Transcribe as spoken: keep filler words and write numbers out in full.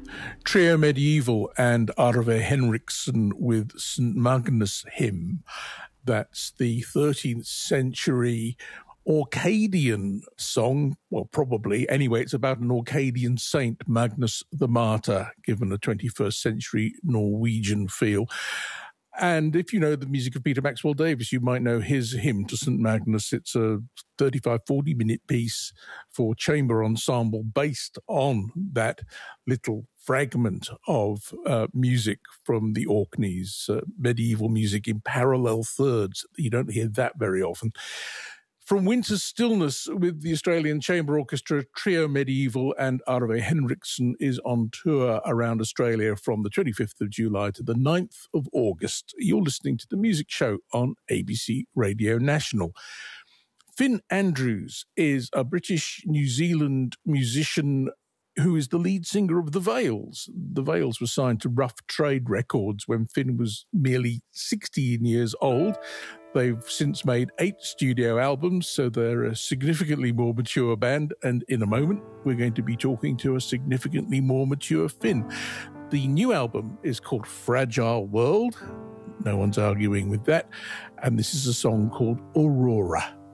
Trio Medieval and Arve Henriksson with Saint Magnus Hymn. That's the thirteenth century Orcadian song. Well, probably. Anyway, it's about an Orcadian saint, Magnus the Martyr, given a twenty-first century Norwegian feel. And if you know the music of Peter Maxwell Davies, you might know his hymn to Saint Magnus. It's a thirty-five, forty minute piece for chamber ensemble based on that little fragment of uh, music from the Orkneys, uh, medieval music in parallel thirds. You don't hear that very often. From Winter's Stillness with the Australian Chamber Orchestra, Trio Medieval and Arve Henriksson is on tour around Australia from the twenty-fifth of July to the ninth of August. You're listening to The Music Show on A B C Radio National. Finn Andrews is a British-New Zealand musician who is the lead singer of The Veils. The Veils were signed to Rough Trade Records when Finn was merely sixteen years old. They've since made eight studio albums, so they're a significantly more mature band. And in a moment, we're going to be talking to a significantly more mature Finn. The new album is called Fragile World. No one's arguing with that. And this is a song called Aurora.